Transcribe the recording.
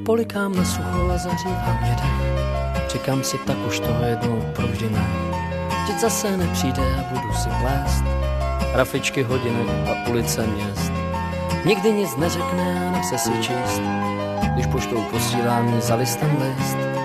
polikám na sucho a zahřívám mě dech. Říkám si, tak už toho jednou provždy ne. Vždyť zase nepřijde a budu si plést rafičky hodinek a ulice měst. Nikdy nic neřekne a nechce si číst, když poštou posílám jí za listem list.